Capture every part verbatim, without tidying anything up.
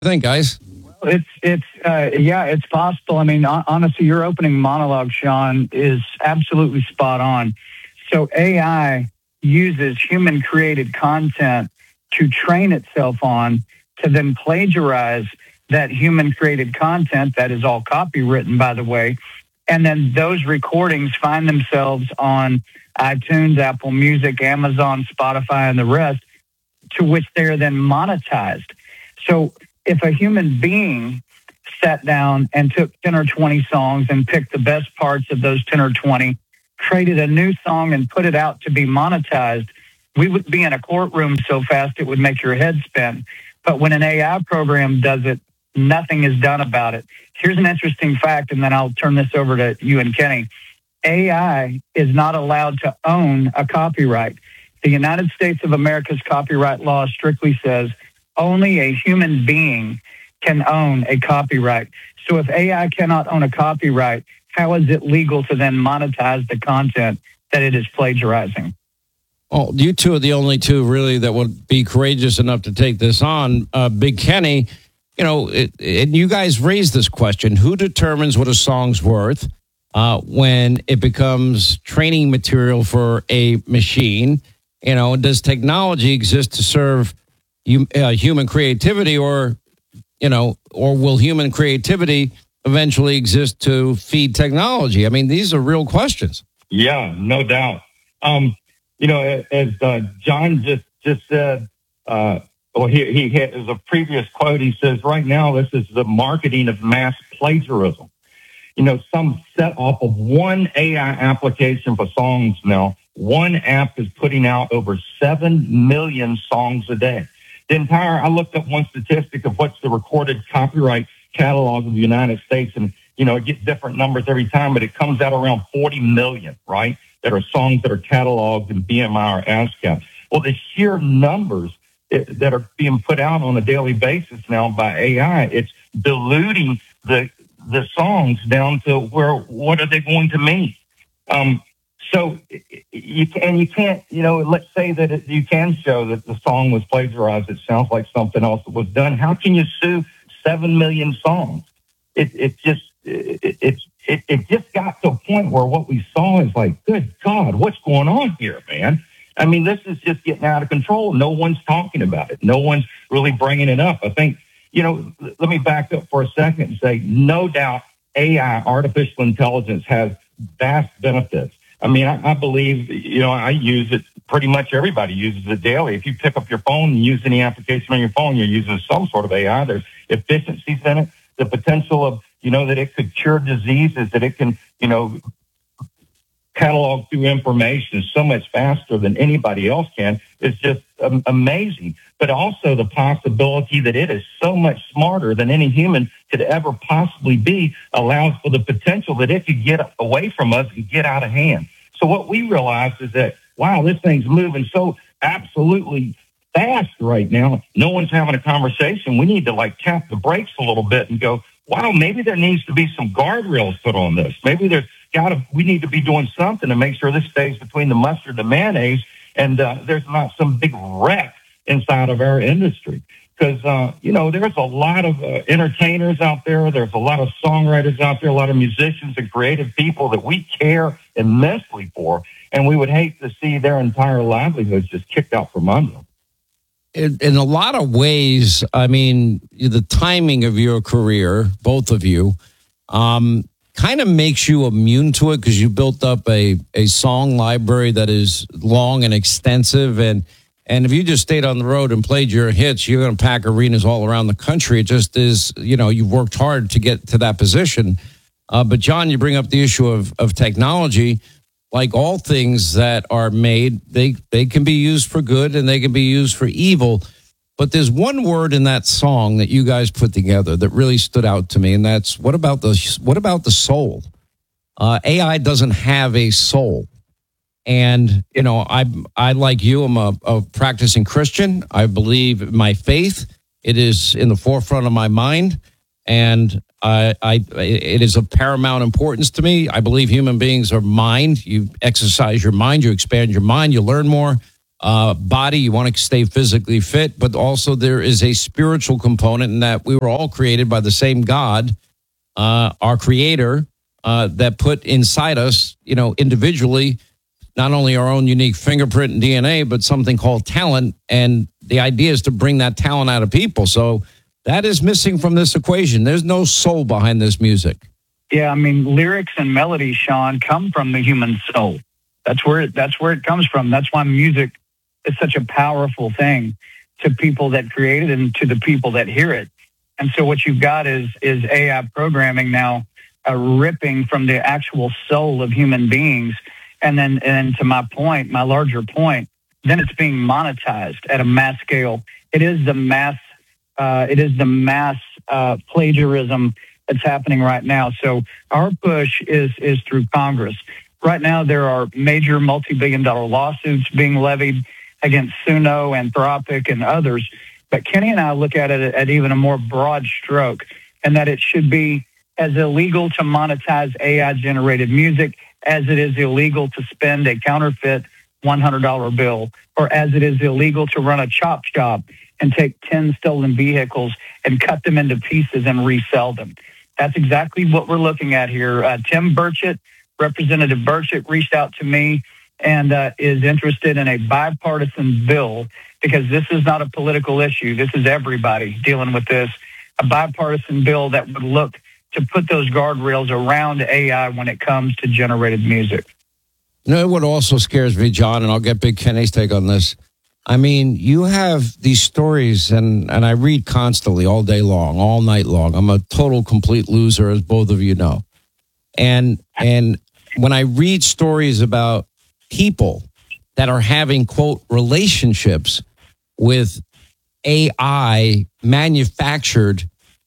I think, guys. It's it's uh, yeah, it's possible. I mean, honestly, your opening monologue, Sean, is absolutely spot on. So A I uses human-created content to train itself on to then plagiarize that human-created content that is all copywritten, by the way, and then those recordings find themselves on iTunes, Apple Music, Amazon, Spotify, and the rest, to which they are then monetized. So if a human being sat down and took ten or twenty songs and picked the best parts of those ten or twenty, created a new song and put it out to be monetized, we would be in a courtroom so fast it would make your head spin. But when an A I program does it, nothing is done about it. Here's an interesting fact, and then I'll turn this over to you and Kenny. A I is not allowed to own a copyright. The United States of America's copyright law strictly says only a human being can own a copyright. So if A I cannot own a copyright, how is it legal to then monetize the content that it is plagiarizing? Well, you two are the only two really that would be courageous enough to take this on. Uh, Big Kenny, you know, it, and you guys raised this question: who determines what a song's worth uh, when it becomes training material for a machine? You know, does technology exist to serve uh, human creativity, or, you know, or will human creativity eventually exist to feed technology? I mean, these are real questions. Yeah, no doubt. Um, you know, as uh, John just just said, uh, or he, he has a previous quote. He says, "Right now, this is the marketing of mass plagiarism." You know, some set off of one A I application for songs now. One app is putting out over seven million songs a day. The entire, I looked up one statistic of what's the recorded copyright catalog of the United States, and, you know, it gets different numbers every time, but it comes out around forty million, right, that are songs that are cataloged in B M I or ASCAP. Well, the sheer numbers that are being put out on a daily basis now by A I, it's diluting the the songs down to where, what are they going to mean? Um, So you can, you can't, you know, let's say that it, you can show that the song was plagiarized. It sounds like something else that was done. How can you sue seven million songs? It, it just, it, it, it, it just got to a point where what we saw is like, good God, what's going on here, man? I mean, this is just getting out of control. No one's talking about it. No one's really bringing it up. I think, you know, let me back up for a second and say, no doubt A I, artificial intelligence, has vast benefits. I mean, I, I believe, you know, I use it. Pretty much everybody uses it daily. If you pick up your phone and use any application on your phone, you're using some sort of A I. There's efficiencies in it. The potential of, you know, that it could cure diseases, that it can, you know, catalog through information so much faster than anybody else can, is just um, amazing. But also the possibility that it is so much smarter than any human could ever possibly be allows for the potential that it could get away from us and get out of hand. So what we realized is that, wow, this thing's moving so absolutely fast right now. No one's having a conversation. We need to like tap the brakes a little bit and go, wow, maybe there needs to be some guardrails put on this. Maybe there's got to, we need to be doing something to make sure this stays between the mustard and the mayonnaise, and uh, there's not some big wreck inside of our industry. Because, uh, you know, there's a lot of uh, entertainers out there. There's a lot of songwriters out there, a lot of musicians and creative people that we care immensely for. And we would hate to see their entire livelihoods just kicked out from under them. In, in a lot of ways, I mean, the timing of your career, both of you, um, kind of makes you immune to it because you built up a, a song library that is long and extensive. And And if you just stayed on the road and played your hits, you're going to pack arenas all around the country. It just is, you know, you've worked hard to get to that position. Uh, but, John, you bring up the issue of, of technology. Like all things that are made, they, they can be used for good and they can be used for evil. But there's one word in that song that you guys put together that really stood out to me, and that's, what about the, what about the soul? Uh, A I doesn't have a soul. And, you know, I, I like you, I'm a, a practicing Christian. I believe in my faith. It is in the forefront of my mind. And I, I, it is of paramount importance to me. I believe human beings are mind. You exercise your mind, you expand your mind, you learn more. uh, body. You want to stay physically fit, but also there is a spiritual component in that we were all created by the same God, uh, our creator, uh, that put inside us, you know, individually, not only our own unique fingerprint and D N A, but something called talent. And the idea is to bring that talent out of people. So that is missing from this equation. There's no soul behind this music. Yeah, I mean, lyrics and melodies, Sean, come from the human soul. That's where it, that's where it comes from. That's why music is such a powerful thing to people that create it and to the people that hear it. And so what you've got is is A I programming now, uh, ripping from the actual soul of human beings. And then, and to my point, my larger point, then it's being monetized at a mass scale. It is the mass, uh, it is the mass uh, plagiarism that's happening right now. So our push is is through Congress. Right now, there are major multi-billion dollar lawsuits being levied against Suno, Anthropic, and others. But Kenny and I look at it at even a more broad stroke, and that it should be as illegal to monetize A I-generated music as it is illegal to spend a counterfeit one hundred dollar bill, or as it is illegal to run a chop shop and take ten stolen vehicles and cut them into pieces and resell them. That's exactly what we're looking at here. Uh, Tim Burchett, Representative Burchett, reached out to me and uh, is interested in a bipartisan bill, because this is not a political issue. This is everybody dealing with this. A bipartisan bill that would look to put those guardrails around A I when it comes to generated music. You know what also scares me, John, and I'll get Big Kenny's take on this. I mean, you have these stories, and, and I read constantly all day long, all night long. I'm a total, complete loser, as both of you know. And and when I read stories about people that are having, quote, relationships with A I manufactured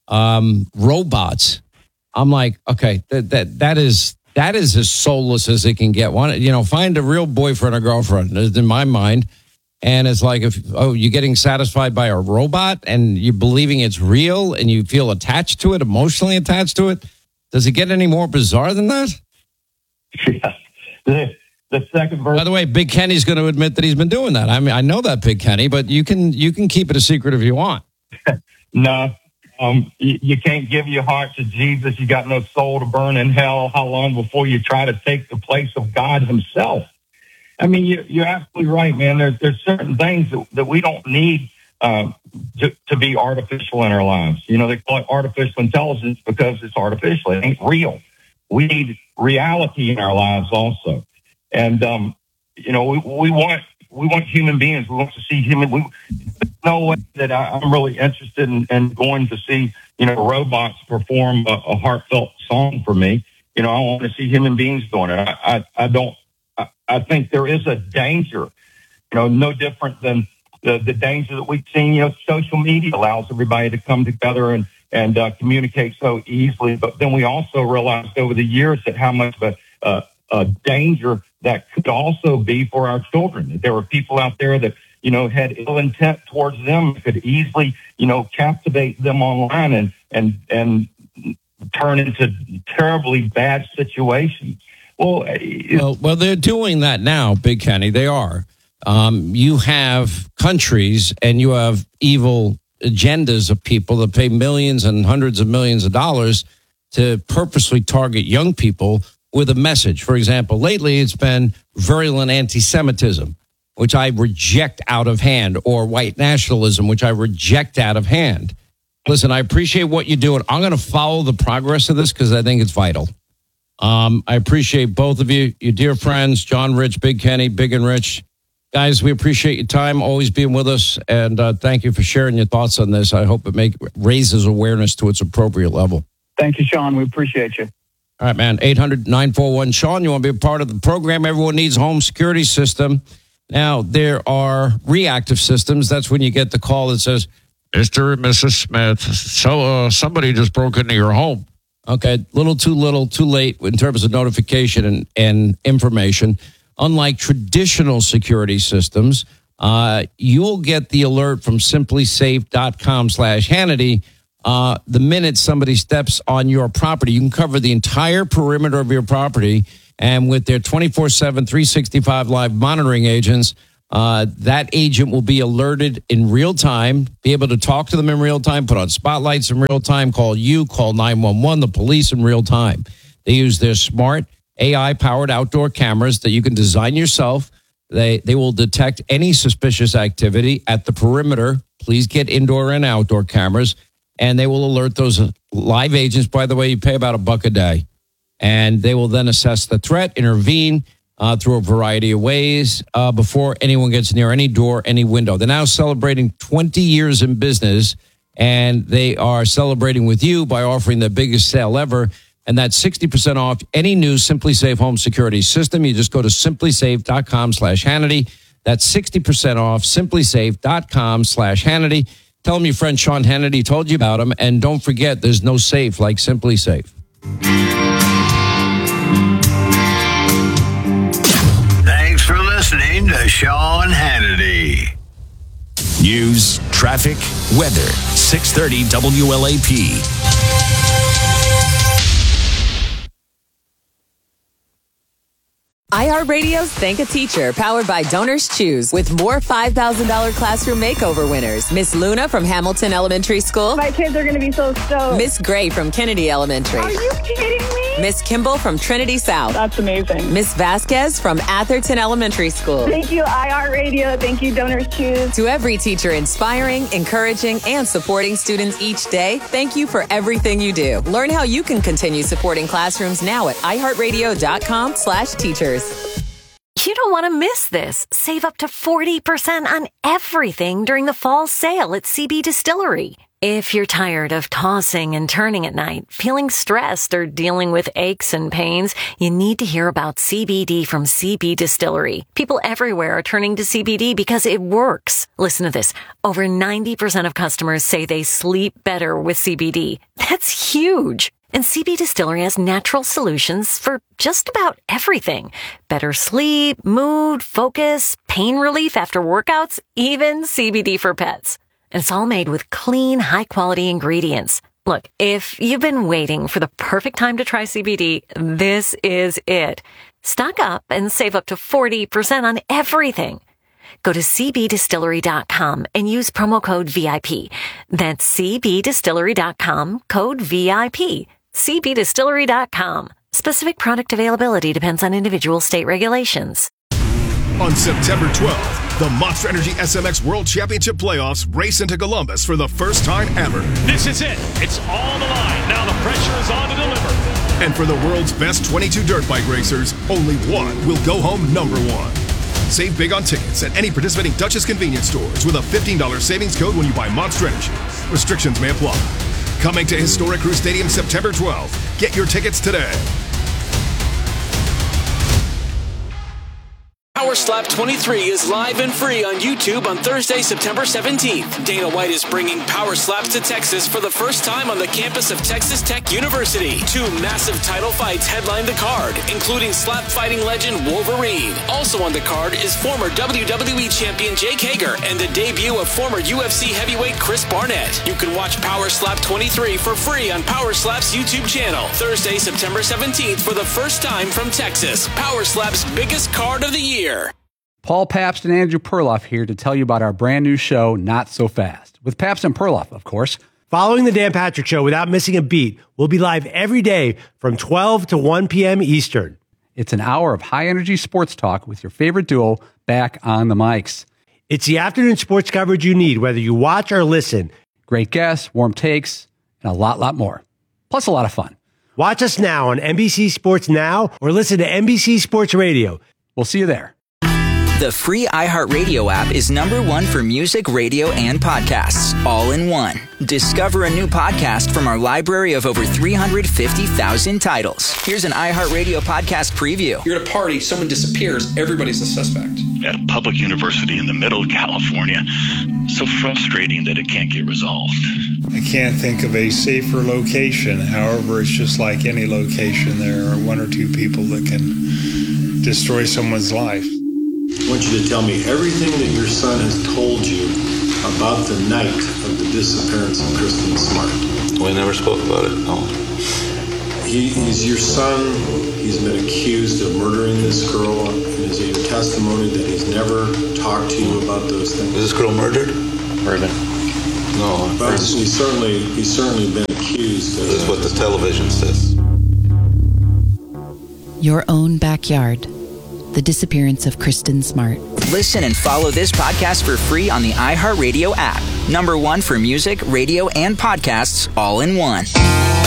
um, robots, I'm like, okay, that that that is that is as soulless as it can get. One, you know, find a real boyfriend or girlfriend, in my mind. And it's like, if oh, you're getting satisfied by a robot and you're believing it's real and you feel attached to it, emotionally attached to it. Does it get any more bizarre than that? Yeah. The, the second verse. By the way, Big Kenny's going to admit that he's been doing that. I mean, I know that, Big Kenny, but you can you can keep it a secret if you want. No, um, you, you can't give your heart to Jesus. You got no soul to burn in hell. How long before you try to take the place of God himself? I mean, you, you're absolutely right, man. There's there's certain things that, that we don't need uh, to, to be artificial in our lives. You know, they call it artificial intelligence because it's artificial. It ain't real. We need reality in our lives also. And, um, you know, we, we want we want human beings. We want to see human. We, there's no way that I, I'm really interested in, in going to see, you know, robots perform a, a heartfelt song for me. You know, I want to see human beings doing it. I, I, I don't. I think there is a danger, you know, no different than the, the danger that we've seen. You know, social media allows everybody to come together and, and uh, communicate so easily. But then we also realized over the years that how much of a, uh, a danger that could also be for our children. There were people out there that, you know, had ill intent towards them, could easily, you know, captivate them online and, and, and turn into terribly bad situations. Well, well, well, they're doing that now, Big Kenny. They are. Um, you have countries and you have evil agendas of people that pay millions and hundreds of millions of dollars to purposely target young people with a message. For example, lately it's been virulent anti-Semitism, which I reject out of hand, or white nationalism, which I reject out of hand. Listen, I appreciate what you're doing. I'm going to follow the progress of this because I think it's vital. Um, I appreciate both of you, your dear friends, John Rich, Big Kenny, Big and Rich. Guys, we appreciate your time, always being with us, and uh, thank you for sharing your thoughts on this. I hope it make raises awareness to its appropriate level. Thank you, Sean. We appreciate you. All right, man, eight hundred, nine four one, Sean. You want to be a part of the program? Everyone needs a home security system. Now, there are reactive systems. That's when you get the call that says, Mister and Missus Smith, so uh, somebody just broke into your home. Okay, little too little, too late in terms of notification and, and information. Unlike traditional security systems, uh, you'll get the alert from simplysafe.com slash Hannity uh, the minute somebody steps on your property. You can cover the entire perimeter of your property, and with their twenty-four seven, three sixty-five live monitoring agents, Uh, that agent will be alerted in real time, be able to talk to them in real time, put on spotlights in real time, call you, call nine one one, the police in real time. They use their smart A I-powered outdoor cameras that you can design yourself. They they will detect any suspicious activity at the perimeter. Please get indoor and outdoor cameras, and they will alert those live agents. By the way, you pay about a buck a day, and they will then assess the threat, intervene uh, through a variety of ways uh, before anyone gets near any door, any window. They're now celebrating twenty years in business, and they are celebrating with you by offering the biggest sale ever. And that's sixty percent off any new SimpliSafe home security system. You just go to SimpliSafe.com slash Hannity. That's sixty percent off SimpliSafe.com slash Hannity. Tell them your friend Sean Hannity told you about him. And don't forget, there's no safe like SimpliSafe. Thanks for listening to Sean Hannity. News, traffic, weather. six thirty W L A P. iHeartRadio's Thank a Teacher, powered by Donors Choose, with more five thousand dollars classroom makeover winners. Miss Luna from Hamilton Elementary School. My kids are going to be so stoked. Miss Gray from Kennedy Elementary. Are you kidding me? Miss Kimball from Trinity South. That's amazing. Miss Vasquez from Atherton Elementary School. Thank you, iHeartRadio. Thank you, Donors Choose. To every teacher inspiring, encouraging, and supporting students each day, thank you for everything you do. Learn how you can continue supporting classrooms now at iHeartRadio.com slash teachers. You don't want to miss this. Save up to forty percent on everything during the fall sale at C B Distillery. If you're tired of tossing and turning at night, feeling stressed, or dealing with aches and pains, you need to hear about C B D from C B Distillery. People everywhere are turning to C B D because it works. Listen to this. Over ninety percent of customers say they sleep better with C B D. That's huge. And C B Distillery has natural solutions for just about everything. Better sleep, mood, focus, pain relief after workouts, even C B D for pets. And it's all made with clean, high-quality ingredients. Look, if you've been waiting for the perfect time to try C B D, this is it. Stock up and save up to forty percent on everything. Go to C B distillery dot com and use promo code V I P. That's C B distillery dot com, code V I P. C B distillery dot com. Specific product availability depends on individual state regulations. On September twelfth, the Monster Energy S M X World Championship Playoffs race into Columbus for the first time ever. This is it. It's all the line. Now the pressure is on to deliver. And for the world's best twenty-two dirt bike racers, only one will go home number one. Save big on tickets at any participating Duchess convenience stores with a fifteen dollars savings code when you buy Monster Energy. Restrictions may apply. Coming to Historic Crew Stadium September twelfth. Get your tickets today. Power Slap twenty-three is live and free on YouTube on Thursday, September seventeenth. Dana White is bringing Power Slaps to Texas for the first time on the campus of Texas Tech University. Two massive title fights headline the card, including slap fighting legend Wolverine. Also on the card is former W W E champion Jake Hager and the debut of former U F C heavyweight Chris Barnett. You can watch Power Slap twenty-three for free on Power Slap's YouTube channel. Thursday, September seventeenth for the first time from Texas. Power Slap's biggest card of the year. Paul Pabst and Andrew Perloff here to tell you about our brand new show, Not So Fast, with Pabst and Perloff, of course. Following the Dan Patrick Show without missing a beat, we'll be live every day from twelve to one p.m. Eastern. It's an hour of high-energy sports talk with your favorite duo back on the mics. It's the afternoon sports coverage you need, whether you watch or listen. Great guests, warm takes, and a lot, lot more. Plus a lot of fun. Watch us now on N B C Sports Now or listen to N B C Sports Radio. We'll see you there. The free iHeartRadio app is number one for music, radio, and podcasts, all in one. Discover a new podcast from our library of over three hundred fifty thousand titles. Here's an iHeartRadio podcast preview. You're at a party, someone disappears, everybody's a suspect. At a public university in the middle of California, so frustrating that it can't get resolved. I can't think of a safer location. However, it's just like any location. There are one or two people that can destroy someone's life. I want you to tell me everything that your son has told you about the night of the disappearance of Kristen Smart. We never spoke about it, no. he, is your son, he's been accused of murdering this girl, and is it your testimony that he's never talked to you about those things? Was this girl murdered? Murdered. No. Well, he's certainly, he's certainly been accused of This is what the television says. Your Own Backyard. The Disappearance of Kristen Smart. Listen and follow this podcast for free on the iHeartRadio app. Number one for music, radio, and podcasts all in one.